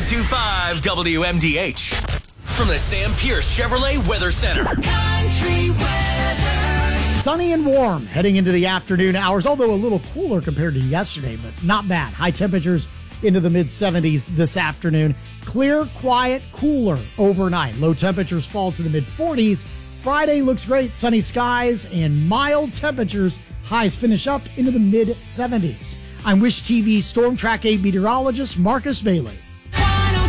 102.5 WMDH. From the Sam Pierce Chevrolet Weather Center. Country weather. Sunny and warm heading into the afternoon hours, although a little cooler compared to yesterday, but not bad. High temperatures into the mid-70s this afternoon. Clear, quiet, cooler overnight. Low temperatures fall to the mid-40s. Friday looks great. Sunny skies and mild temperatures. Highs finish up into the mid-70s. I'm Wish TV Storm Track 8 meteorologist Marcus Bailey.